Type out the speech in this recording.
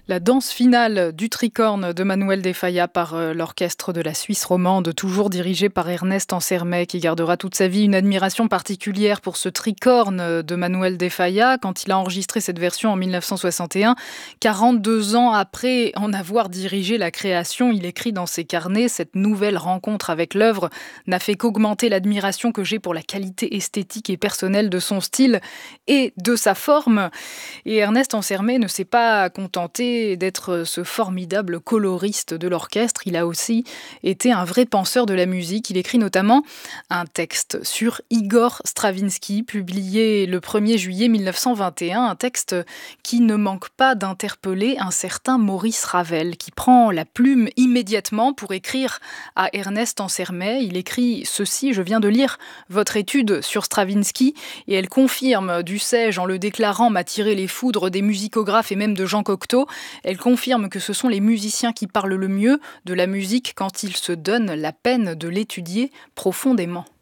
La danse finale du Tricorne de Manuel de Falla par l'orchestre de la Suisse romande, toujours dirigé par Ernest Ansermet, qui gardera toute sa vie une admiration particulière pour ce Tricorne de Manuel de Falla. Quand il a enregistré cette version en 1961, 42 ans après en avoir dirigé la création, il écrit dans ses carnets: cette nouvelle rencontre avec l'œuvre n'a fait qu'augmenter l'admiration que j'ai pour la qualité esthétique et personnelle de son style et de sa forme. Et Ernest Ansermet ne s'est pas contenté d'être ce formidable coloriste de l'orchestre. Il a aussi été un vrai penseur de la musique. Il écrit notamment un texte sur Igor Stravinsky, publié le 1er juillet 1921, un texte qui ne manque pas d'interpeller un certain Maurice Ravel, qui prend la plume immédiatement pour écrire à Ernest Ansermet. Il écrit ceci: je viens de lire votre étude sur Stravinsky et elle confirme, dussé-je, en le déclarant, m'attirer les foudres des musicographes et même de Jean Cocteau. Elle confirme que ce sont les musiciens qui parlent le mieux de la musique quand ils se donnent la peine de l'étudier profondément.